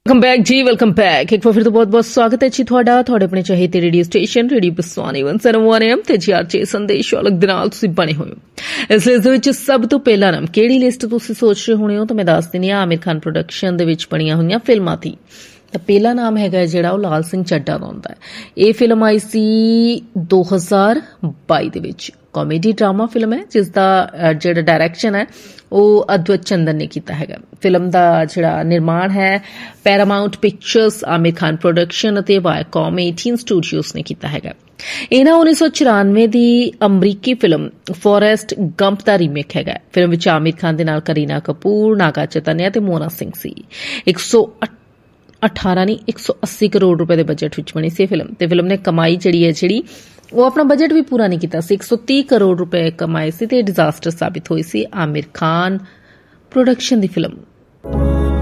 Welcome back जी, welcome back. एक बार फिर तो बहुत बहुत स्वागत है जी ਤੁਹਾਡਾ ਆਪਣੇ ਚਾਹੇ ਤੇ ਰੇਡੀਓ ਸਟੇਸ਼ਨ ਰੇਡੀਓ ਬਸਵਾਨੀ 101 AM ਤੇ ਜੀਆਰਜੇ ਸੰਦੇਸ਼ ਵਾਲਕ ਦੇ ਨਾਲ ਤੁਸੀਂ ਬਣੇ ਹੋਏ ਹੋ। ਇਸ ਲਿਸਟ ਦੇ ਵਿੱਚ ਸਭ ਤੋਂ ਪਹਿਲਾ ਨਾਮ ਕਿਹੜੀ ਲਿਸਟ ਤੁਸੀਂ ਸੋਚ ਰਹੇ ਹੋਣੇ ਹੋ ਤਾਂ ਮੈਂ ਦੱਸ ਦਿੰਦੀ ਹਾਂ। ਆਮਿਰ ਖਾਨ ਪ੍ਰੋਡਕਸ਼ਨ ਦੇ ਵਿੱਚ ਬਣੀਆਂ ਹੋਈਆਂ ਫਿਲਮਾਂ ਦੀ ਤਾਂ ਪਹਿਲਾ ਨਾਮ ਹੈਗਾ ਜਿਹੜਾ ਉਹ ਲਾਲ ਸਿੰਘ ਚੱਡਾ ਦਾ ਹੁੰਦਾ ਹੈ। ਇਹ ਫਿਲਮ ਆਈ ਸੀ 2022 ਦੇ ਵਿੱਚ। ਕਾਮੇਡੀ ਡਰਾਮਾ ਫਿਲਮ ਹੈ ਜਿਸ ਦਾ ਜਿਹੜਾ ਡਾਇਰੈਕਸ਼ਨ ਹੈ ਉਹ ਅਦਵੈਤ ਚੰਦਨ ਨੇ ਕੀਤਾ ਹੈਗਾ। ਫਿਲਮ ਦਾ ਜਿਹੜਾ ਨਿਰਮਾਣ ਹੈ ਪੈਰਾਮਾਊਂਟ ਪਿਕਚਰਸ, ਆਮਿਰ ਖਾਨ ਪ੍ਰੋਡਕਸ਼ਨ ਅਤੇ ਵਾਇਕॉम 18 ਸਟੂਡੀਓਜ਼ ਨੇ ਕੀਤਾ ਹੈਗਾ। ਇਹਨਾਂ 1994 ਦੀ ਅਮਰੀਕੀ ਫਿਲਮ ਫੋਰੈਸਟ ਗੰਪ ਦਾ ਰੀਮੇਕ ਹੈਗਾ। ਫਿਲਮ ਵਿੱਚ ਆਮਿਰ ਖਾਨ ਦੇ ਨਾਲ ਕਰੀਨਾ ਕਪੂਰ, ਨਾਗਾ ਚੈਤਨਿਆ ਤੇ ਮੋਨਾ ਸਿੰਘ ਸੀ। 180 ਕਰੋੜ ਰੁਪਏ ਦੇ ਬਜਟ ਵਿੱਚ ਬਣੀ ਸੀ ਫਿਲਮ ਤੇ ਫਿਲਮ ਨੇ ਕਮਾਈ ਜਿਹੜੀ ਉਹ ਆਪਣਾ ਬਜਟ ਵੀ ਪੂਰਾ ਨਹੀਂ ਕੀਤਾ ਸੀ। 130 ਕਰੋੜ ਰੁਪਏ ਕਮਾਏ ਸੀ ਤੇ ਡਿਜ਼ਾਸਟਰ ਸਾਬਿਤ ਹੋਈ ਸੀ ਆਮਿਰ ਖਾਨ ਪ੍ਰੋਡਕਸ਼ਨ ਦੀ ਫਿਲਮ।